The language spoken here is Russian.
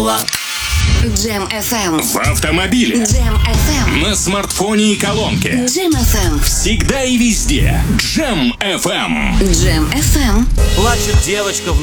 мотанула. Джем FM. В автомобиле. Джем FM. На смартфоне и колонке. Джем FM. Всегда и везде. Джем FM. Джем FM. Плачет девочка в